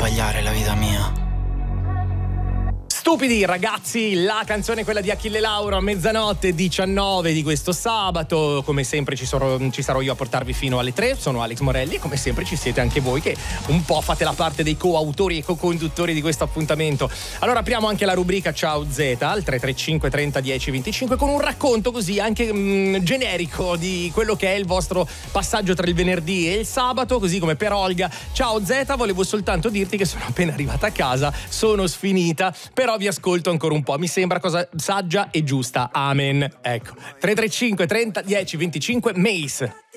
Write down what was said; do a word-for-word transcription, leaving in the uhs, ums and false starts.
sbagliare la vita mia. Stupidi ragazzi, la canzone è quella di Achille Lauro a mezzanotte diciannove di questo sabato. Come sempre ci, sarò, ci sarò io a portarvi fino alle tre. Sono Alex Morelli e come sempre ci siete anche voi che un po' fate la parte dei coautori e co-conduttori di questo appuntamento. Allora apriamo anche la rubrica Ciao Z al tre tre cinque trenta dieci venticinque con un racconto così anche mh, generico di quello che è il vostro passaggio tra il venerdì e il sabato, così come per Olga. Ciao Z, volevo soltanto dirti che sono appena arrivata a casa, sono sfinita, però vi ascolto ancora un po', mi sembra cosa saggia e giusta, amen. Ecco, tre tre cinque trenta dieci venticinque Mace.